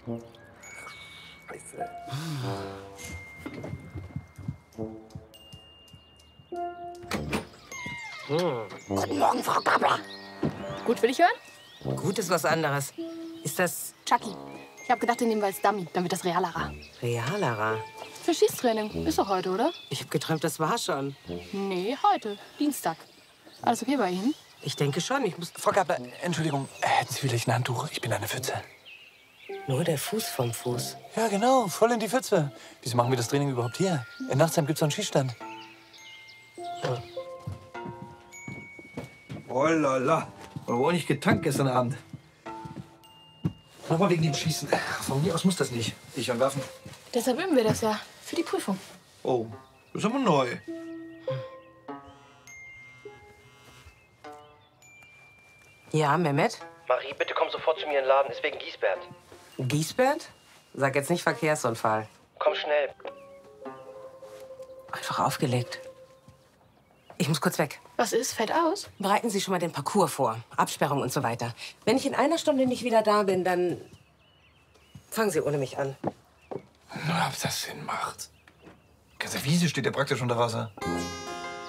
Scheiße. Guten Morgen, Frau Kappler. Gut, will ich hören? Gut ist was anderes. Ist das Chucky. Ich habe gedacht, den nehmen wir als Dummy, dann wird das realerer. realer? Für Schießtraining. Ist doch heute, oder? Ich habe geträumt, das war schon. Nee, heute. Dienstag. Alles okay bei Ihnen? Ich denke schon, ich muss... Frau Gabler, Entschuldigung, hätten Sie vielleicht ein Handtuch? Ich bin eine Pfütze. Nur der Fuß vom Fuß. Ja, genau, voll in die Pfütze. Wieso machen wir das Training überhaupt hier? In Nachtsheim gibt's so einen Schießstand. Oh la la. Oder wohl nicht getankt gestern Abend? Nochmal wegen dem Schießen. Von mir aus muss das nicht. Ich an Waffen. Deshalb üben wir das ja. Für die Prüfung. Oh, das ist aber neu. Ja, Mehmet? Marie, bitte komm sofort zu mir in den Laden. Ist wegen Giesbert. Giesbert? Sag jetzt nicht Verkehrsunfall. Komm schnell. Einfach aufgelegt. Ich muss kurz weg. Was ist? Fällt aus? Bereiten Sie schon mal den Parcours vor. Absperrung und so weiter. Wenn ich in einer Stunde nicht wieder da bin, dann fangen Sie ohne mich an. Nur ob das Sinn macht. Die ganze Wiese steht ja praktisch unter Wasser.